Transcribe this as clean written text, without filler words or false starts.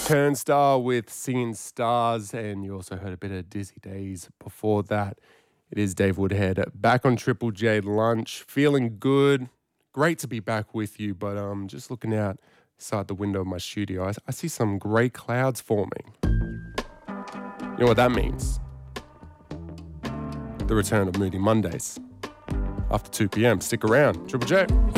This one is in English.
Turnstile with Singing Stars, and you also heard a bit of Dizzy Days before that. It is Dave Woodhead back on Triple J Lunch, feeling good. Great to be back with you, but just looking outside the window of my studio, I see some grey clouds forming. You know what that means? The return of Moody Mondays. After 2 p.m. Stick around. Triple J.